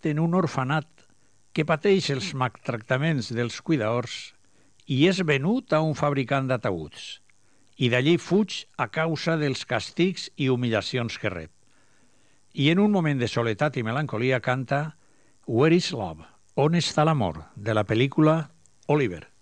en un orfenat que pateix els maltractaments dels cuidadors i és venut a un fabricant d'ataüts, i d'allí fuig a causa dels castigs i humillacions que rep. I en un moment de soledat i melancolia canta Where is Love? On està l'amor? De la pel·lícula Oliver.